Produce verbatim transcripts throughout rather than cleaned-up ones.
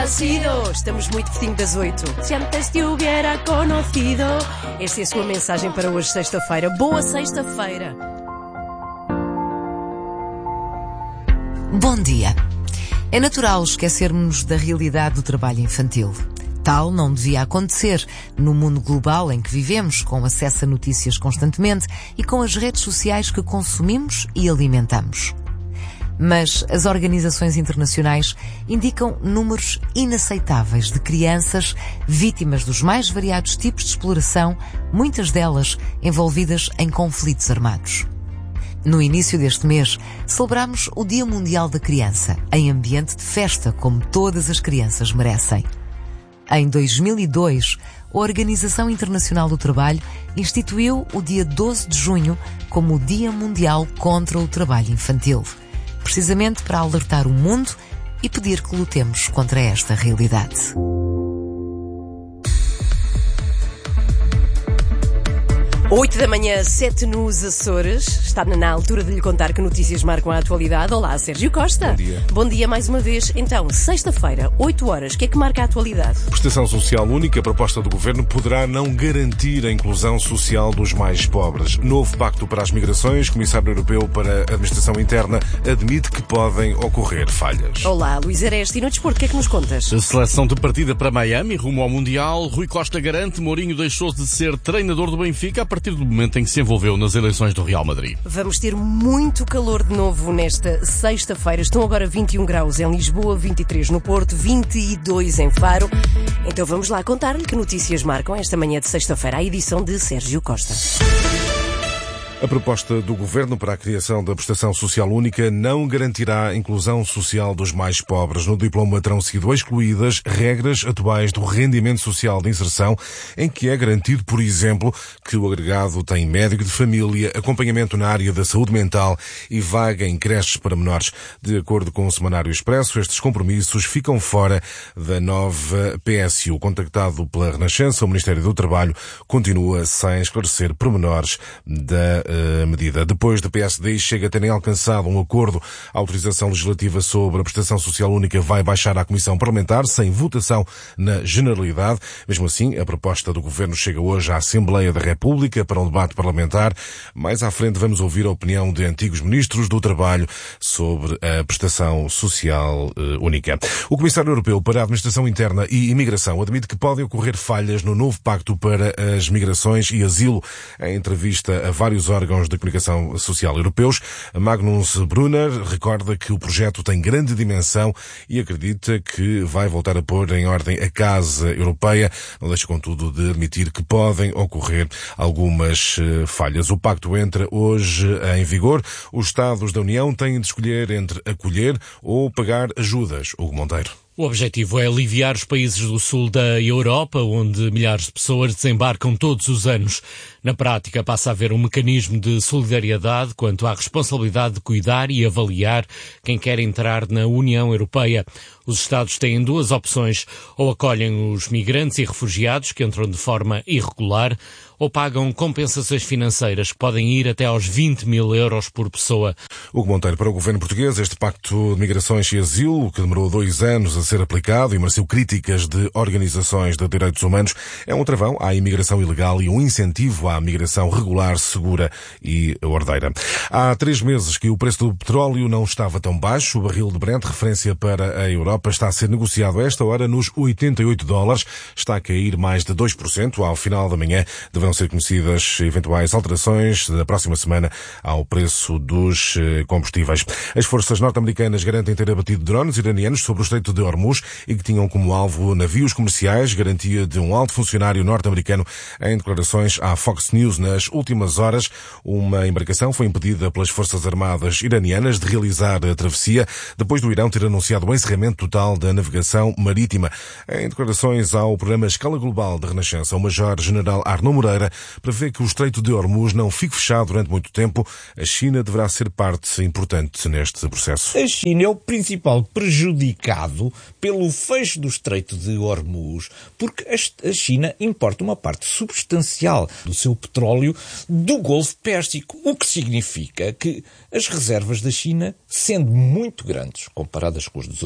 sido. Estamos muito pertinho das oito. Se antes te hubiera conocido. Esta é a sua mensagem para hoje, sexta-feira. Boa sexta-feira. Bom dia. É natural esquecermos da realidade do trabalho infantil. Tal não devia acontecer no mundo global em que vivemos, com acesso a notícias constantemente e com as redes sociais que consumimos e alimentamos. Mas as organizações internacionais indicam números inaceitáveis de crianças vítimas dos mais variados tipos de exploração, muitas delas envolvidas em conflitos armados. No início deste mês, celebramos o Dia Mundial da Criança, em ambiente de festa, como todas as crianças merecem. Em dois mil e dois, a Organização Internacional do Trabalho instituiu o dia doze de junho como o Dia Mundial contra o Trabalho Infantil, precisamente para alertar o mundo e pedir que lutemos contra esta realidade. oito da manhã, sete nos Açores. Está na altura de lhe contar que notícias marcam a atualidade. Olá, Sérgio Costa. Bom dia. Bom dia mais uma vez. Então, sexta-feira, oito horas, o que é que marca a atualidade? Prestação Social Única, a proposta do Governo, poderá não garantir a inclusão social dos mais pobres. Novo pacto para as migrações, Comissário Europeu para a Administração Interna admite que podem ocorrer falhas. Olá, Luís Areste. E no desporto, o que é que nos contas? A seleção de partida para Miami, rumo ao Mundial. Rui Costa garante, Mourinho deixou de ser treinador do Benfica a partir do momento em que se envolveu nas eleições do Real Madrid. Vamos ter muito calor de novo nesta sexta-feira. Estão agora vinte e um graus em Lisboa, vinte e três no Porto, vinte e dois em Faro. Então vamos lá contar-lhe que notícias marcam esta manhã de sexta-feira, a edição de Sérgio Costa. A proposta do Governo para a criação da Prestação Social Única não garantirá a inclusão social dos mais pobres. No diploma terão sido excluídas regras atuais do rendimento social de inserção, em que é garantido, por exemplo, que o agregado tem médico de família, acompanhamento na área da saúde mental e vaga em creches para menores. De acordo com o Semanário Expresso, estes compromissos ficam fora da nova P S U. Contactado pela Renascença, o Ministério do Trabalho continua sem esclarecer pormenores da medida. Depois do P S D chega a terem alcançado um acordo, a autorização legislativa sobre a Prestação Social Única vai baixar à Comissão Parlamentar sem votação na generalidade. Mesmo assim, a proposta do Governo chega hoje à Assembleia da República para um debate parlamentar. Mais à frente vamos ouvir a opinião de antigos ministros do Trabalho sobre a Prestação Social Única. O Comissário Europeu para a Administração Interna e Imigração admite que podem ocorrer falhas no novo Pacto para as Migrações e Asilo. Em entrevista a vários órgãos de comunicação social europeus, Magnus Brunner recorda que o projeto tem grande dimensão e acredita que vai voltar a pôr em ordem a Casa Europeia. Não deixa, contudo, de admitir que podem ocorrer algumas falhas. O pacto entra hoje em vigor. Os Estados da União têm de escolher entre acolher ou pagar ajudas. Hugo Monteiro. O objetivo é aliviar os países do sul da Europa, onde milhares de pessoas desembarcam todos os anos. Na prática, passa a haver um mecanismo de solidariedade quanto à responsabilidade de cuidar e avaliar quem quer entrar na União Europeia. Os Estados têm duas opções: ou acolhem os migrantes e refugiados que entram de forma irregular, ou pagam compensações financeiras que podem ir até aos vinte mil euros por pessoa. Hugo Monteiro, para o governo português, este pacto de migrações e asilo, que demorou dois anos a ser aplicado e mereceu críticas de organizações de direitos humanos, é um travão à imigração ilegal e um incentivo à migração regular, segura e ordeira. Há três meses que o preço do petróleo não estava tão baixo. O barril de Brent, referência para a Europa, está a ser negociado a esta hora nos oitenta e oito dólares. Está a cair mais de dois por cento. Ao final da manhã deverão ser conhecidas eventuais alterações da próxima semana ao preço dos combustíveis. As forças norte-americanas garantem ter abatido drones iranianos sobre o Estreito de Hormuz e que tinham como alvo navios comerciais, garantia de um alto funcionário norte-americano em declarações à Fox News. Nas últimas horas, uma embarcação foi impedida pelas Forças Armadas iranianas de realizar a travessia, depois do Irão ter anunciado o encerramento total da navegação marítima. Em declarações ao programa Escala Global da Renascença, o Major-General Arnaud Moreira prevê que o Estreito de Hormuz não fique fechado durante muito tempo. A China deverá ser parte importante neste processo. A China é o principal prejudicado pelo fecho do Estreito de Hormuz, porque a China importa uma parte substancial do seu petróleo do Golfo Pérsico, o que significa que as reservas da China, sendo muito grandes comparadas com as dos outros países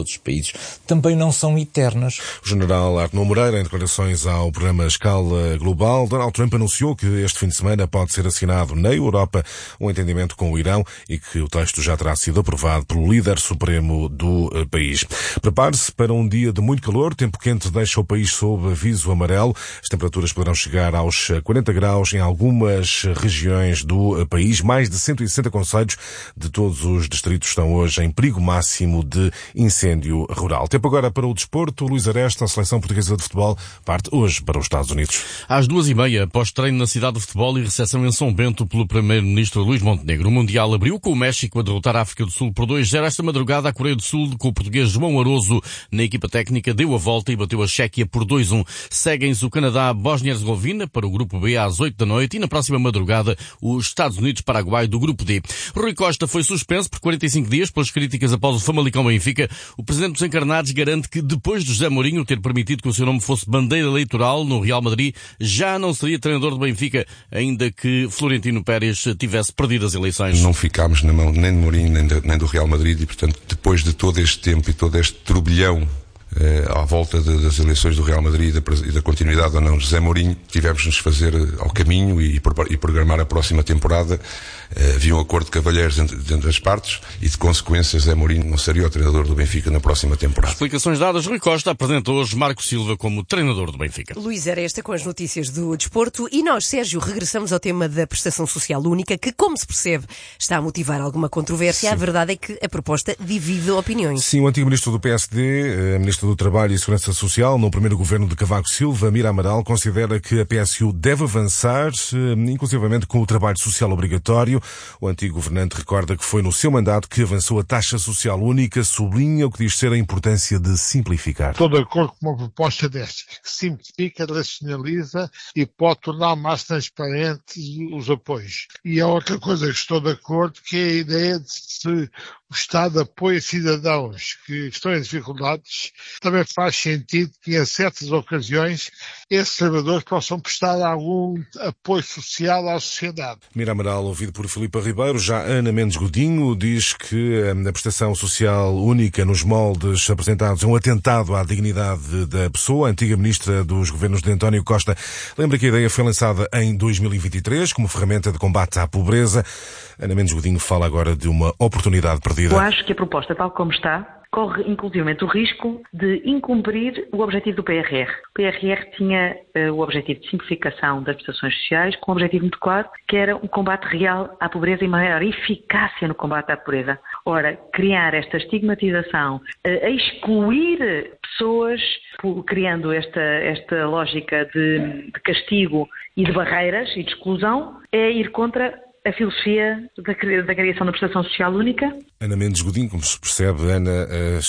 vezes também não são eternas. O general Arnaud Moreira, em declarações ao programa Escala Global, Donald Trump anunciou que este fim de semana pode ser assinado na Europa um entendimento com o Irão e que o texto já terá sido aprovado pelo líder supremo do país. Prepare-se para um dia de muito calor. Tempo quente deixa o país sob aviso amarelo. As temperaturas poderão chegar aos quarenta graus em algumas regiões do país. Mais de cento e sessenta concelhos de todos os distritos estão hoje em perigo máximo de incêndio rural. Tempo agora para o desporto. Luís Aresta, a seleção portuguesa de futebol, parte hoje para os Estados Unidos. Às duas e meia, pós-treino na cidade de futebol e recepção em São Bento pelo primeiro-ministro Luís Montenegro. O Mundial abriu com o México a derrotar a África do Sul por dois a zero. Esta madrugada, a Coreia do Sul, com o português João Aroso na equipa técnica, deu a volta e bateu a Chequia por dois a um. Seguem-se o Canadá, Bósnia e Herzegovina para o grupo B às oito da noite e na próxima madrugada os Estados Unidos-Paraguai do grupo D. Rui Costa foi suspenso por quarenta e cinco dias pelas críticas após o Famalicão Benfica. O presidente dos Encarnados garante que depois de José Mourinho ter permitido que o seu nome fosse bandeira eleitoral no Real Madrid, já não seria treinador do Benfica, ainda que Florentino Pérez tivesse perdido as eleições. Não ficámos na mão nem de Mourinho nem, de, nem do Real Madrid e, portanto, depois de todo este tempo e todo este turbilhão eh, à volta de, das eleições do Real Madrid e da, e da continuidade ou não de José Mourinho, tivemos de nos fazer ao caminho e, e programar a próxima temporada. Eh, havia um acordo de cavalheiros entre, entre as partes e, de consequência, José Mourinho não seria o treinador do Benfica na próxima temporada. Explicações dadas, Rui Costa apresenta hoje Marco Silva como treinador do Benfica. Luís Aresta com as notícias do desporto e nós, Sérgio, regressamos ao tema da prestação social única que, como se percebe, está a motivar alguma controvérsia. Sim. A verdade é que a proposta divide opiniões. Sim, o antigo ministro do P S D, a ministra do Trabalho e Segurança Social, no primeiro governo de Cavaco Silva, Mira Amaral, considera que a P S U deve avançar, inclusivamente com o trabalho social obrigatório. O antigo governante recorda que foi no seu mandato que avançou a taxa social única, sublinha o que diz ser a importância de simplificar. Estou de acordo com uma proposta destas, que simplifica, racionaliza e pode tornar mais transparentes os apoios. E a outra coisa que estou de acordo, que é a ideia de se o Estado apoia cidadãos que estão em dificuldades, também faz sentido que em certas ocasiões esses trabalhadores possam prestar algum apoio social à sociedade. Mira Amaral, ouvido por Filipe Ribeiro. Já Ana Mendes Godinho diz que a prestação social única nos moldes apresentados é um atentado à dignidade da pessoa. A antiga ministra dos governos de António Costa lembra que a ideia foi lançada em dois mil e vinte e três como ferramenta de combate à pobreza. Ana Mendes Godinho fala agora de uma oportunidade perdida. Eu acho que a proposta, tal como está, corre inclusivamente o risco de incumprir o objetivo do P R R. O P R R tinha uh, o objetivo de simplificação das prestações sociais, com um objetivo muito claro, que era um combate real à pobreza e maior eficácia no combate à pobreza. Ora, criar esta estigmatização, uh, excluir pessoas, criando esta, esta lógica de, de castigo e de barreiras e de exclusão, é ir contra a filosofia da, da criação da prestação social única. Ana Mendes Godinho, como se percebe, Ana,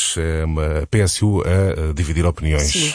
a P S U a dividir opiniões sim.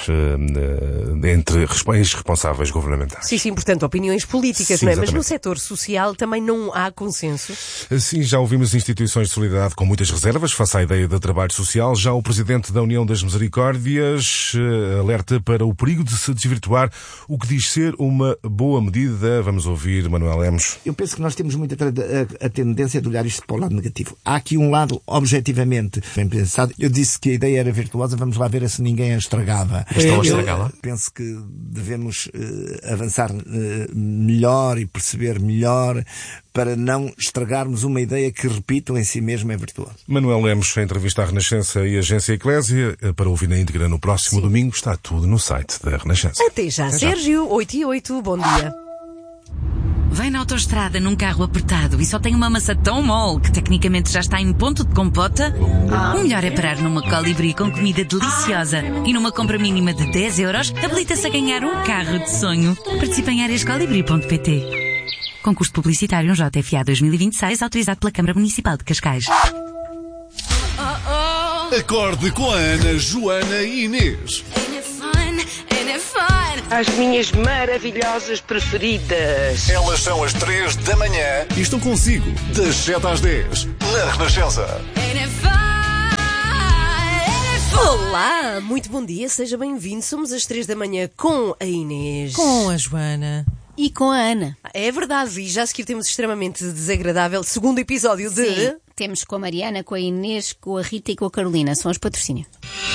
entre responsáveis governamentais. Sim, sim, portanto, opiniões políticas, sim, não é? Mas no setor social também não há consenso? Sim, já ouvimos instituições de solidariedade com muitas reservas face à ideia de trabalho social. Já o Presidente da União das Misericórdias alerta para o perigo de se desvirtuar o que diz ser uma boa medida. Vamos ouvir Manuel Lemos. Eu penso que nós temos muita a, a tendência de olhar isto para o lado negativo. Há aqui um lado objetivamente bem pensado. Eu disse que a ideia era virtuosa, vamos lá ver se ninguém a estragava. Estão a estragá-la? Penso que devemos uh, avançar uh, melhor e perceber melhor para não estragarmos uma ideia que, repito, em si mesma é virtuosa. Manuel Lemos, em entrevista à Renascença e Agência Eclésia, para ouvir na íntegra no próximo sim. domingo, está tudo no site da Renascença. Até já, Até Sérgio, já. oito e oito, bom dia. Vai na autoestrada num carro apertado e só tem uma maçã tão mole que tecnicamente já está em ponto de compota? O melhor é parar numa Colibri com comida deliciosa e numa compra mínima de dez euros habilita-se a ganhar um carro de sonho. Participe em áreas colibri ponto pt. Concurso publicitário J F A dois mil e vinte e seis autorizado pela Câmara Municipal de Cascais. Acorde com a Ana, Joana e Inês. As minhas maravilhosas preferidas. Elas são as três da manhã e estão consigo das sete às dez na Renascença. Olá, muito bom dia, seja bem-vindo. Somos às três da manhã com a Inês. Com a Joana. E com a Ana. É verdade, e já a seguir temos extremamente desagradável segundo episódio de... Sim. temos com a Mariana, com a Inês, com a Rita e com a Carolina. São os patrocínios.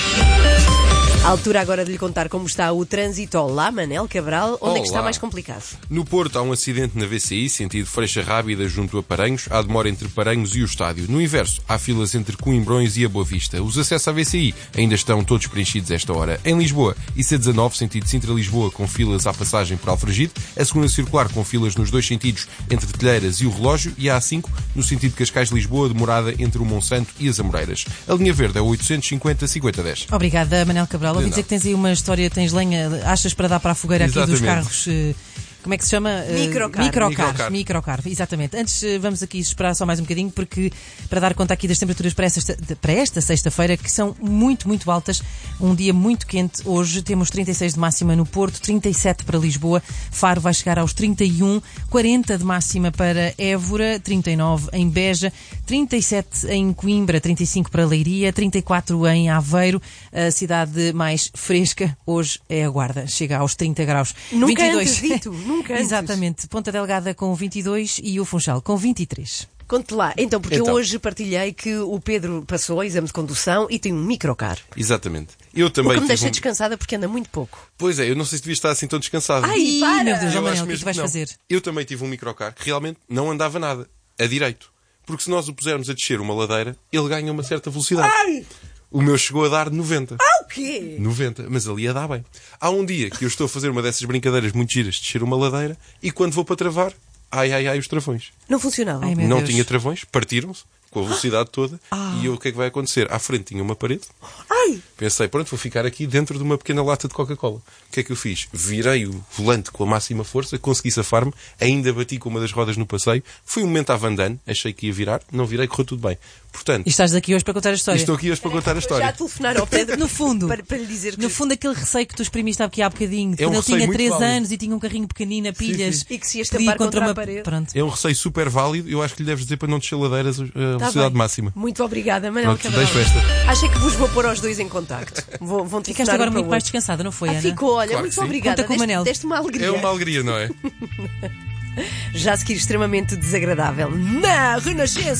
A altura agora de lhe contar como está o trânsito. Olá, Manel Cabral. Onde Olá. é que está mais complicado? No Porto há um acidente na V C I, sentido Freixa Rábida, junto a Paranhos. Há demora entre Paranhos e o estádio. No inverso, há filas entre Coimbrões e a Boa Vista. Os acessos à V C I ainda estão todos preenchidos a esta hora. Em Lisboa, I C dezanove, sentido Sintra-Lisboa, com filas à passagem por Alfragide. A segunda circular com filas nos dois sentidos, entre Telheiras e o Relógio. E a A cinco, no sentido Cascais-Lisboa, demorada entre o Monsanto e as Amoreiras. A linha verde é oitocentos e cinquenta, cinquenta, dez. Obrigada, Manel Cabral. Ouvi dizer que tens aí uma história, tens lenha, achas para dar para a fogueira aqui Exatamente. dos carros... Uh, como é que se chama? Microcar. Microcar. Microcar. Microcar, exatamente. Antes, uh, vamos aqui esperar só mais um bocadinho, porque para dar conta aqui das temperaturas para esta, para esta sexta-feira, que são muito, muito altas. Um dia muito quente hoje. Temos trinta e seis de máxima no Porto, trinta e sete para Lisboa. Faro vai chegar aos trinta e um, quarenta de máxima para Évora, trinta e nove em Beja, trinta e sete em Coimbra, trinta e cinco para Leiria, trinta e quatro em Aveiro. A cidade mais fresca hoje é a Guarda. Chega aos trinta graus. Nunca vinte e dois. antes dito. Nunca antes. Exatamente. Ponta Delgada com vinte e dois e o Funchal com vinte e três. Conte lá. Então, porque Então. eu hoje partilhei que o Pedro passou o exame de condução e tem um microcar. Exatamente. Eu O também que me tive deixa um... descansada porque anda muito pouco. Pois é, eu não sei se devia estar assim tão descansado. Ai, para! meu Deus, Eu oh, Manel, acho o que é mesmo que vais não. fazer? Eu também tive um microcar que realmente não andava nada, a direito. Porque se nós o pusermos a descer uma ladeira, ele ganha uma certa velocidade. Ai! O meu chegou a dar noventa. Ah, o quê? noventa, mas ali a dar bem. Há um dia que eu estou a fazer uma dessas brincadeiras muito giras de descer uma ladeira e quando vou para travar, ai, ai, ai, os travões. Não funcionava. Ai, meu Não Deus. tinha travões, partiram-se com a velocidade toda Ah. e eu, o que é que vai acontecer? À frente tinha uma parede. Ai! Pensei, pronto, vou ficar aqui dentro de uma pequena lata de Coca-Cola. O que é que eu fiz? Virei o volante com a máxima força, consegui safar-me, ainda bati com uma das rodas no passeio. Foi um momento à Van Damme, achei que ia virar, não virei, correu tudo bem. Portanto, E estás aqui hoje para contar a e história. estou aqui hoje para contar a Já história. telefonar ao Pedro No fundo, para, para lhe dizer que... no fundo, aquele receio que tu exprimiste aqui há bocadinho, de É um quando ele receio tinha muito três válido. anos e tinha um carrinho pequenino a pilhas. E que se ia podia estampar contra uma a parede. Pronto. É um receio super válido, eu acho que lhe deves dizer para não descer ladeiras a Tá velocidade bem. máxima. Muito obrigada, Manel Pronto, Cabral. deixo esta. Acho que vos vou pôr aos dois em contacto. Vou, vão Ficaste telefonar agora um para muito o mais outro. descansada, não foi, Ah, Ana? ficou, olha, Claro muito que sim. obrigada. Conta com o Deste- Manel. Deste-me uma alegria. É uma alegria, não é? Já a seguir extremamente desagradável. Na Renascença.